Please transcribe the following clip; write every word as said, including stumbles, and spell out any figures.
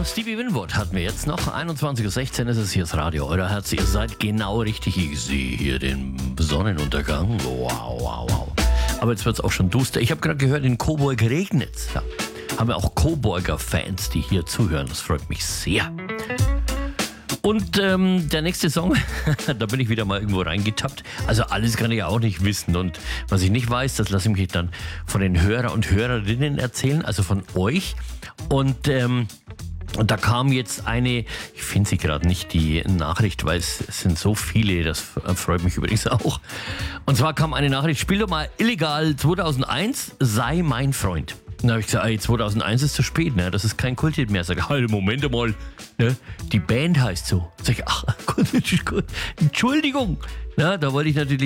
Stevie Winwood hatten wir jetzt noch. einundzwanzig Uhr sechzehn ist es, hier das Radio. Euer Herz, ihr seid genau richtig. Ich sehe hier den Sonnenuntergang. Wow, wow, wow. Aber jetzt wird es auch schon duster. Ich habe gerade gehört, in Coburg regnet es. Ja. Haben wir auch Coburger Fans, die hier zuhören. Das freut mich sehr. Und ähm, der nächste Song, da bin ich wieder mal irgendwo reingetappt. Also alles kann ich ja auch nicht wissen. Und was ich nicht weiß, das lasse ich mich dann von den Hörer und Hörerinnen erzählen, also von euch. Und, ähm, und da kam jetzt eine, ich finde sie gerade nicht, die Nachricht, weil es sind so viele, das freut mich übrigens auch. Und zwar kam eine Nachricht, spiel doch mal illegal zweitausendeins, sei mein Freund. Dann habe ich gesagt, ey, zweitausendeins ist zu spät, ne? Das ist kein Kulthit mehr. Sag ich, halt, Moment mal, ne? Die Band heißt so. Sag ich, ach, Entschuldigung. Na, da wollte ich natürlich